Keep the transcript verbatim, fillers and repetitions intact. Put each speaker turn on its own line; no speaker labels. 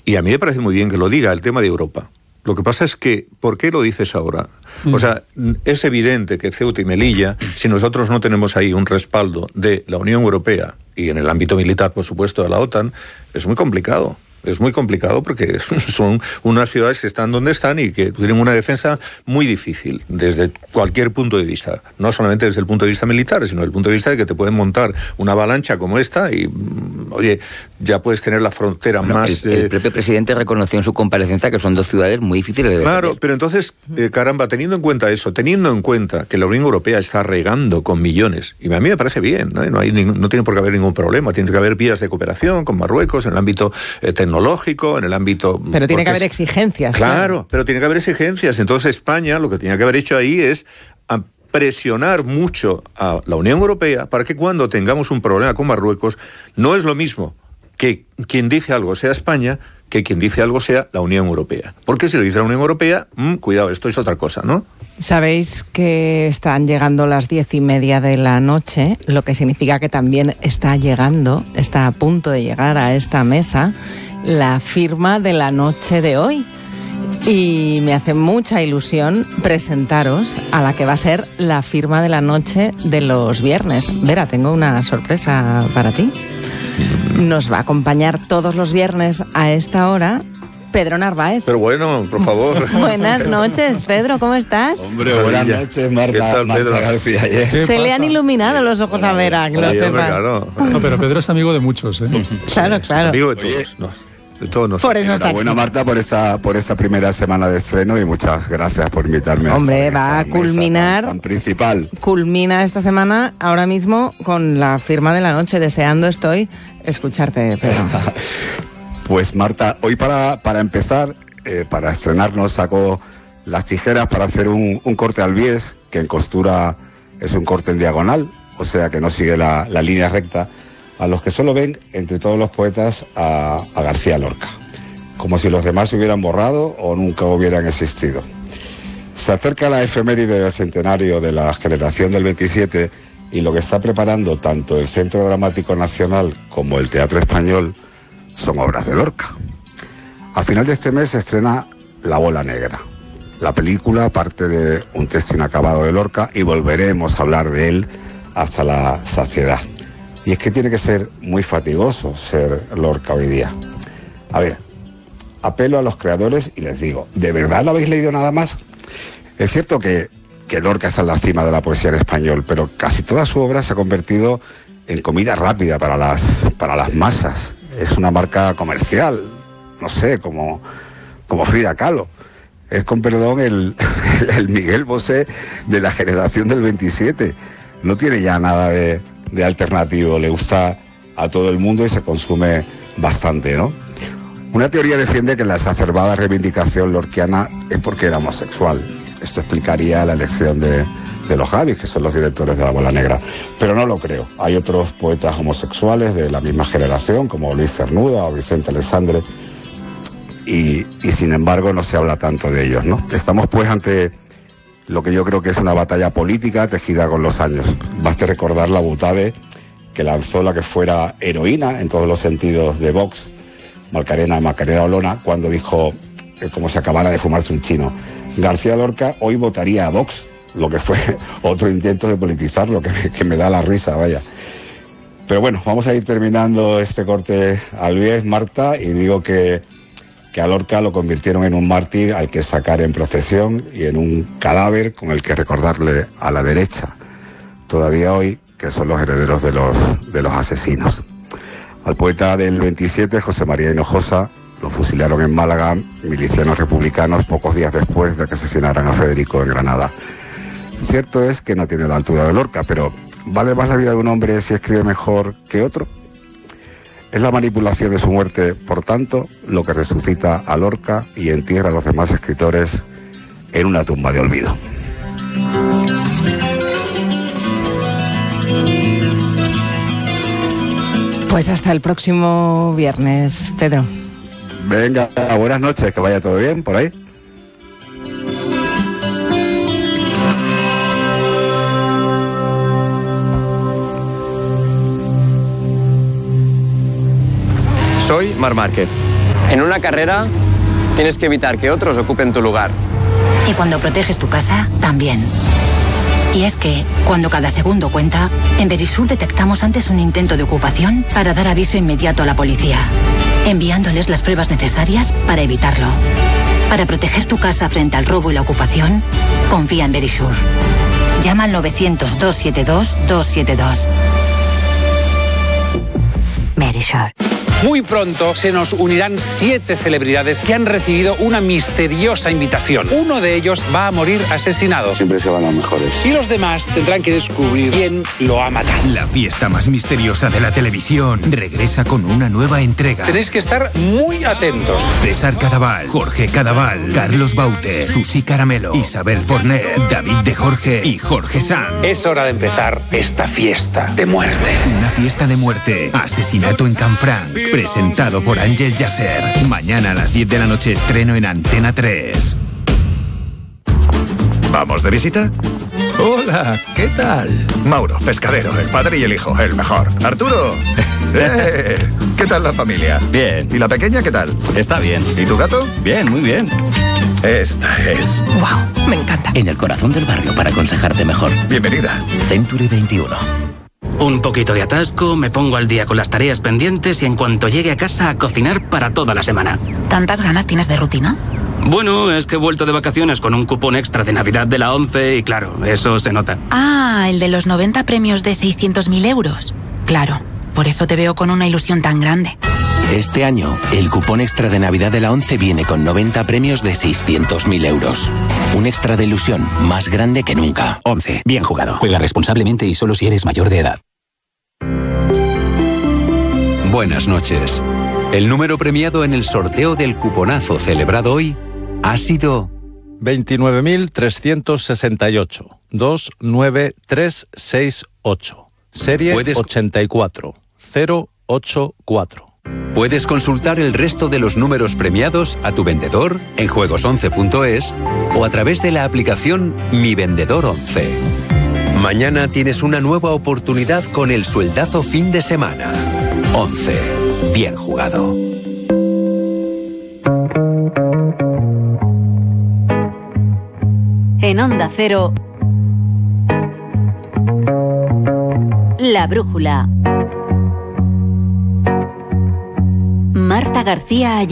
Y a mí me parece muy bien que lo diga, el tema de Europa. Lo que pasa es que, ¿por qué lo dices ahora? O sea, es evidente que Ceuta y Melilla, si nosotros no tenemos ahí un respaldo de la Unión Europea y en el ámbito militar, por supuesto, de la OTAN, es muy complicado. Es muy complicado porque son unas ciudades que están donde están y que tienen una defensa muy difícil desde cualquier punto de vista. No solamente desde el punto de vista militar, sino desde el punto de vista de que te pueden montar una avalancha como esta y, oye, ya puedes tener la frontera bueno, más...
El, eh... el propio presidente reconoció en su comparecencia que son dos ciudades muy difíciles de defender.
Claro, pero entonces, eh, caramba, teniendo en cuenta eso, teniendo en cuenta que la Unión Europea está regando con millones, y a mí me parece bien, ¿no? No, hay ningún, no tiene por qué haber ningún problema, tiene que haber vías de cooperación con Marruecos en el ámbito eh, tecnológico, tecnológico, en el ámbito...
Pero tiene que haber es, exigencias.
Claro, claro, pero tiene que haber exigencias. Entonces España lo que tenía que haber hecho ahí es presionar mucho a la Unión Europea para que cuando tengamos un problema con Marruecos, no es lo mismo que quien dice algo sea España que quien dice algo sea la Unión Europea. Porque si lo dice la Unión Europea, mmm, cuidado, esto es otra cosa, ¿no?
Sabéis que están llegando las diez y media de la noche, lo que significa que también está llegando, está a punto de llegar a esta mesa la firma de la noche de hoy. Y me hace mucha ilusión presentaros a la que va a ser la firma de la noche de los viernes. Vera, tengo una sorpresa para ti. Nos va a acompañar todos los viernes a esta hora Pedro Narváez.
Pero bueno, por favor.
Buenas noches, Pedro, ¿cómo estás?
Hombre, buenas noches, Marta,
tal,
Marta García.
Se pasa? Le han iluminado los ojos a Vera, que lo sepas.
Claro.
No, pero Pedro es amigo de muchos, ¿eh?
Claro, claro.
Amigo de todos, no. De todos nosotros.
Por eso está aquí.
Enhorabuena, Marta, por esta, por esta primera semana de estreno y muchas gracias por invitarme.
Hombre,
a
va a culminar.
Tan, tan principal.
Culmina esta semana ahora mismo con la firma de la noche. Deseando estoy escucharte, Pedro.
Pues Marta, hoy para, para empezar, eh, para estrenarnos, saco las tijeras para hacer un, un corte al bies, que en costura es un corte en diagonal, o sea que no sigue la, la línea recta, a los que solo ven entre todos los poetas a, a García Lorca, como si los demás se hubieran borrado o nunca hubieran existido. Se acerca la efeméride del centenario de la generación del veintisiete y lo que está preparando tanto el Centro Dramático Nacional como el Teatro Español son obras de Lorca. A final de este mes se estrena La Bola Negra. La película parte de un texto inacabado de Lorca y volveremos a hablar de él hasta la saciedad. Y es que tiene que ser muy fatigoso ser Lorca hoy día. A ver, apelo a los creadores y les digo, ¿de verdad no habéis leído nada más? Es cierto que, que Lorca está en la cima de la poesía en español, pero casi toda su obra se ha convertido en comida rápida para las, para las masas. Es una marca comercial, no sé, como, como Frida Kahlo. Es, con perdón, el, el Miguel Bosé de la generación del veintisiete. No tiene ya nada de, de alternativo, le gusta a todo el mundo y se consume bastante, ¿no? Una teoría defiende que la exacerbada reivindicación lorquiana es porque era homosexual. Esto explicaría la elección de, de los Javis, que son los directores de La Bola Negra. Pero no lo creo. Hay otros poetas homosexuales de la misma generación, como Luis Cernuda o Vicente Alessandre, y, y sin embargo no se habla tanto de ellos, ¿no? Estamos pues ante lo que yo creo que es una batalla política tejida con los años. Baste recordar la butade que lanzó la que fuera heroína en todos los sentidos de Vox, Macarena, Macarena Olona, cuando dijo, eh, como si acabara de fumarse un chino, García Lorca hoy votaría a Vox, lo que fue otro intento de politizarlo, que me, que me da la risa, vaya. Pero bueno, vamos a ir terminando este corte al bies, Marta, y digo que, que a Lorca lo convirtieron en un mártir al que sacar en procesión y en un cadáver con el que recordarle a la derecha, todavía hoy, que son los herederos de los, de los asesinos. Al poeta del veintisiete, José María Hinojosa, lo fusilaron en Málaga milicianos republicanos pocos días después de que asesinaran a Federico en Granada. Cierto es que no tiene la altura de Lorca, pero ¿vale más la vida de un hombre si escribe mejor que otro? Es la manipulación de su muerte, por tanto, lo que resucita a Lorca y entierra a los demás escritores en una tumba de olvido.
Pues hasta el próximo viernes, Pedro.
Venga, buenas noches, que vaya todo bien por ahí.
Soy Marc Márquez. En una carrera tienes que evitar que otros ocupen tu lugar.
Y cuando proteges tu casa, también. Y es que, cuando cada segundo cuenta, en Verisur detectamos antes un intento de ocupación para dar aviso inmediato a la policía, enviándoles las pruebas necesarias para evitarlo. Para proteger tu casa frente al robo y la ocupación, confía en Verisur. Llama al novecientos, doscientos setenta y dos, doscientos setenta y dos. Verisur.
Muy pronto se nos unirán siete celebridades que han recibido una misteriosa invitación. Uno de ellos va a morir asesinado.
Siempre se van los mejores.
Y los demás tendrán que descubrir quién lo ha matado.
La fiesta más misteriosa de la televisión regresa con una nueva entrega.
Tenéis que estar muy atentos.
César Cadaval, Jorge Cadaval, Carlos Baute, Susi Caramelo, Isabel Forner, David de Jorge y Jorge Sanz.
Es hora de empezar esta fiesta de muerte.
Una fiesta de muerte. Asesinato en Canfranc. Presentado por Ángel Yasser. Mañana a las diez de la noche estreno en Antena tres.
¿Vamos de visita?
Hola, ¿qué tal?
Mauro, pescadero, el padre y el hijo, el mejor. Arturo. ¡Eh! ¿Qué tal la familia?
Bien.
¿Y la pequeña qué tal?
Está bien.
¿Y tu gato?
Bien, muy bien.
Esta es...
¡Wow! Me encanta.
En el corazón del barrio para aconsejarte mejor.
Bienvenida.
Century veintiuno.
Un poquito de atasco, me pongo al día con las tareas pendientes y en cuanto llegue a casa a cocinar para toda la semana.
¿Tantas ganas tienes de rutina?
Bueno, es que he vuelto de vacaciones con un cupón extra de Navidad de la ONCE y claro, eso se nota.
Ah, el de los noventa premios de seiscientos mil euros. Claro, por eso te veo con una ilusión tan grande.
Este año, el cupón extra de Navidad de la ONCE viene con noventa premios de seiscientos mil euros. Un extra de ilusión más grande que nunca.
ONCE, bien jugado. Juega responsablemente y solo si eres mayor de edad.
Buenas noches. El número premiado en el sorteo del cuponazo celebrado hoy ha sido
veintinueve mil trescientos sesenta y ocho, dos nueve tres seis ocho, serie
¿Puedes...
ochenta y cuatro cero ocho cuatro.
Puedes consultar el resto de los números premiados a tu vendedor en juegos once punto es o a través de la aplicación Mi Vendedor once. Mañana tienes una nueva oportunidad con el sueldazo fin de semana. once. Bien jugado.
En Onda Cero, La Brújula. Marta García Ayala.